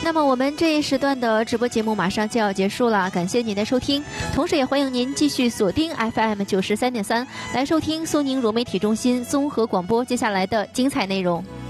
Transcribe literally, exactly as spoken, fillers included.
那么我们这一时段的直播节目马上就要结束了，感谢您的收听，同时也欢迎您继续锁定 F M 九十三点三来收听苏宁融媒体中心综合广播接下来的精彩内容。